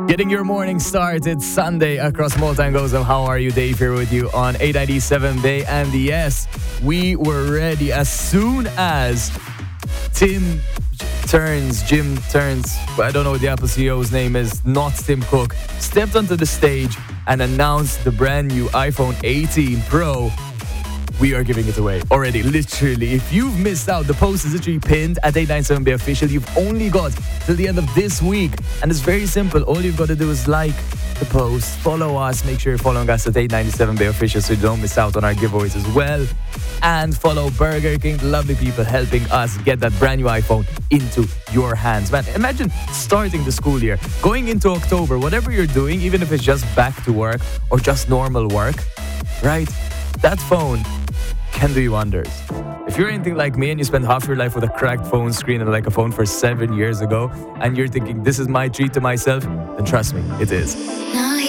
Getting your morning started Sunday across Malta and Gozo. How are you? Dave here with you on 897 Bay. And yes, we were ready as soon as Jim Turns, I don't know what the Apple CEO's name is, not Tim Cook, stepped onto the stage and announced the brand new iPhone 18 Pro. We are giving it away already, literally. If you've missed out, the post is literally pinned at 897Bay Official. You've only got till the end of this week. And it's very simple. All you've got to do is like the post, follow us, make sure you're following us at 897Bay Official so you don't miss out on our giveaways as well. And follow Burger King, lovely people helping us get that brand new iPhone into your hands. Man, imagine starting the school year, going into October, whatever you're doing, even if it's just back to work or just normal work, right? That phone can do you wonders. If you're anything like me and you spend half your life with a cracked phone screen and like a phone for 7 years ago, and you're thinking, this is my treat to myself, then trust me, it is.